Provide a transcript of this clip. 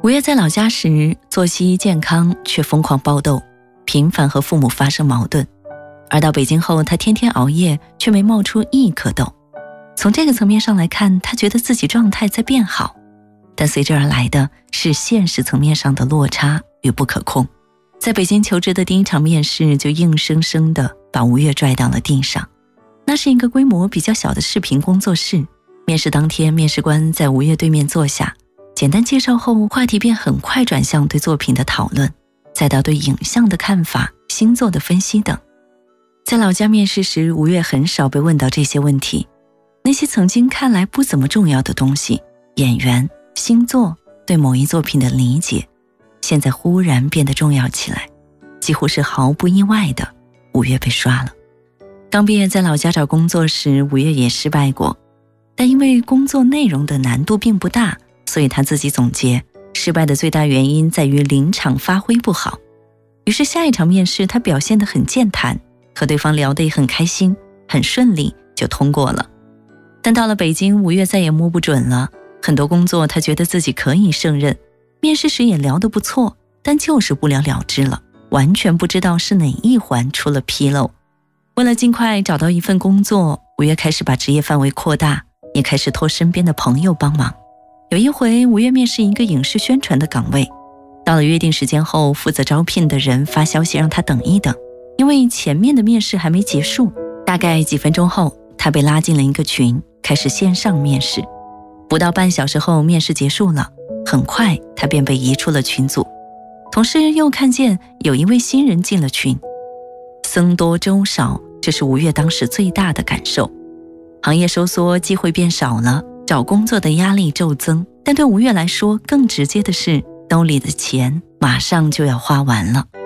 吴越在老家时，作息健康却疯狂爆痘，频繁和父母发生矛盾。而到北京后，他天天熬夜，却没冒出一颗痘。从这个层面上来看，他觉得自己状态在变好，但随之而来的是现实层面上的落差与不可控。在北京求职的第一场面试，就硬生生地把吴越拽到了地上。那是一个规模比较小的视频工作室。面试当天，面试官在吴越对面坐下，简单介绍后，话题便很快转向对作品的讨论，再到对影像的看法、星座的分析等。在老家面试时，吴越很少被问到这些问题，那些曾经看来不怎么重要的东西，演员、星座、对某一作品的理解，现在忽然变得重要起来。几乎是毫不意外的，吴越被刷了。刚毕业在老家找工作时，吴越也失败过，但因为工作内容的难度并不大，所以他自己总结，失败的最大原因在于临场发挥不好。于是下一场面试，他表现得很健谈，和对方聊得也很开心，很顺利就通过了。但到了北京，吴越再也摸不准了，很多工作他觉得自己可以胜任，面试时也聊得不错，但就是不了了之了，完全不知道是哪一环出了纰漏。为了尽快找到一份工作，吴越开始把职业范围扩大，也开始托身边的朋友帮忙。有一回，吴越面试一个影视宣传的岗位，到了约定时间后，负责招聘的人发消息让他等一等，因为前面的面试还没结束。大概几分钟后，他被拉进了一个群，开始线上面试。不到半小时后，面试结束了，很快他便被移出了群组。同事又看见有一位新人进了群，僧多粥少，这是吴越当时最大的感受。行业收缩，机会变少了，找工作的压力骤增，但对吴越来说，更直接的是兜里的钱马上就要花完了。